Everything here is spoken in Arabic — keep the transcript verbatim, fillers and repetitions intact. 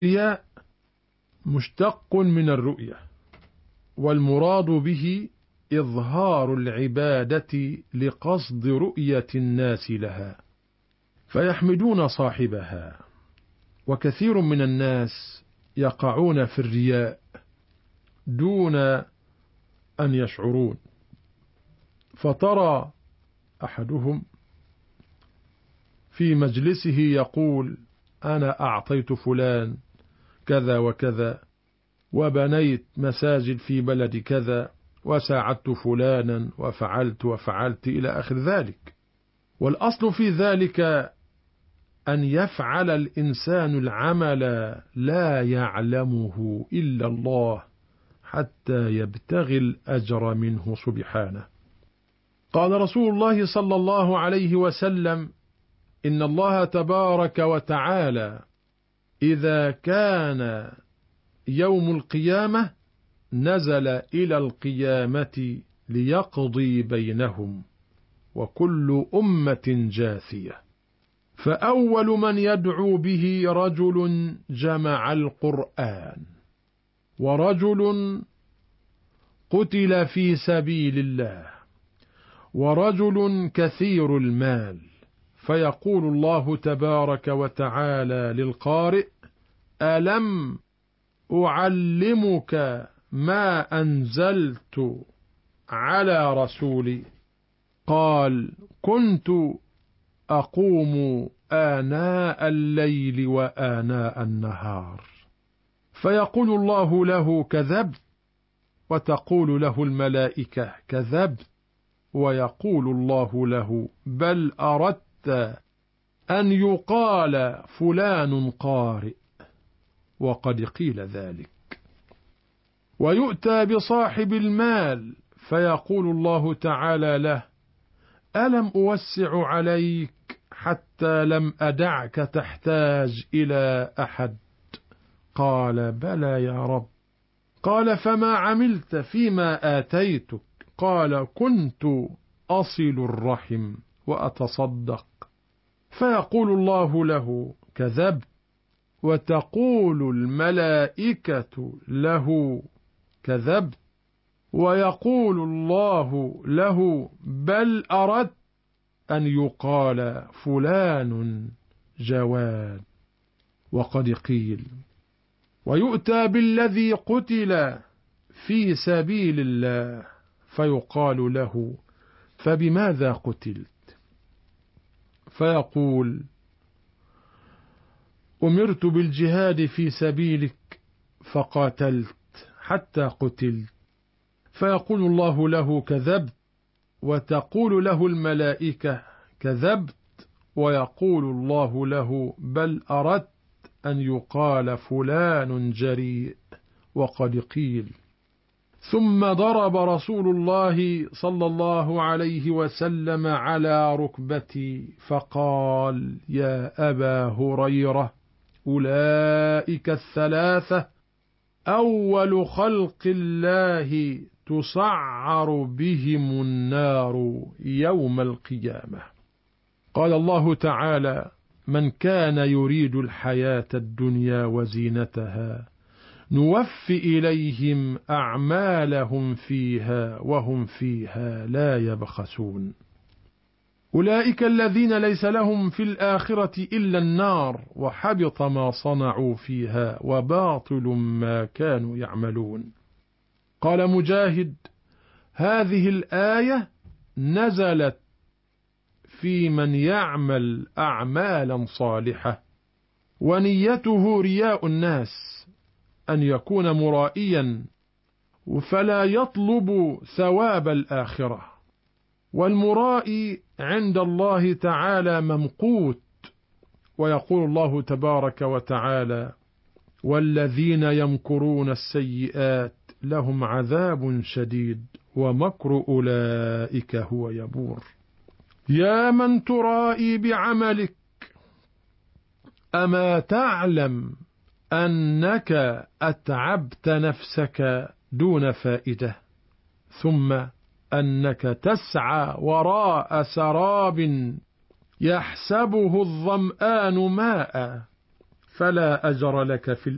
الرياء مشتق من الرؤية، والمراد به إظهار العبادة لقصد رؤية الناس لها فيحمدون صاحبها. وكثير من الناس يقعون في الرياء دون أن يشعرون، فترى أحدهم في مجلسه يقول: أنا أعطيت فلان كذا وكذا، وبنيت مساجد في بلد كذا، وساعدت فلانا، وفعلت وفعلت إلى آخر ذلك. والأصل في ذلك أن يفعل الإنسان العمل لا يعلمه إلا الله حتى يبتغي الأجر منه سبحانه. قال رسول الله صلى الله عليه وسلم: إن الله تبارك وتعالى إذا كان يوم القيامة نزل إلى القيامة ليقضي بينهم، وكل أمة جاثية، فأول من يدعو به رجل جمع القرآن، ورجل قتل في سبيل الله، ورجل كثير المال، فيقول الله تبارك وتعالى للقارئ: ألم أعلمك ما أنزلت على رسولي؟ قال: كنت أقوم آناء الليل وآناء النهار. فيقول الله له: كذبت. وتقول له الملائكة: كذبت. ويقول الله له: بل أردت أن يقال فلان قارئ، وقد قيل ذلك. ويؤتى بصاحب المال فيقول الله تعالى له: ألم أوسع عليك حتى لم أدعك تحتاج إلى أحد؟ قال: بلى يا رب. قال: فما عملت فيما آتيتك؟ قال: كنت أصل الرحم وأتصدق. فيقول الله له: كذبت. وتقول الملائكة له: كذبت. ويقول الله له: بل أردت أن يقال فلان جواد، وقد قيل. ويؤتى بالذي قتل في سبيل الله فيقال له: فبماذا قتلت؟ فيقول: أمرت بالجهاد في سبيلك فقاتلت حتى قتلت. فيقول الله له: كذبت. وتقول له الملائكة: كذبت. ويقول الله له: بل أردت أن يقال فلان جريء، وقد قيل. ثم ضرب رسول الله صلى الله عليه وسلم على ركبتي فقال: يا أبا هريرة، أولئك الثلاثة أول خلق الله تسعر بهم النار يوم القيامة. قال الله تعالى: من كان يريد الحياة الدنيا وزينتها نوف إليهم أعمالهم فيها وهم فيها لا يبخسون. أولئك الذين ليس لهم في الآخرة إلا النار، وحبط ما صنعوا فيها وباطل ما كانوا يعملون. قال مجاهد: هذه الآية نزلت في من يعمل أعمالا صالحة ونيته رياء الناس، أن يكون مرائيا فلا يطلب ثواب الآخرة. والمرائي عند الله تعالى ممقوت. ويقول الله تبارك وتعالى: والذين يمكرون السيئات لهم عذاب شديد ومكر أولئك هو يبور. يا من ترائي بعملك، أما تعلم أنك أتعبت نفسك دون فائدة، ثم أنك تسعى وراء سراب يحسبه الظمآن ماء، فلا أجر لك في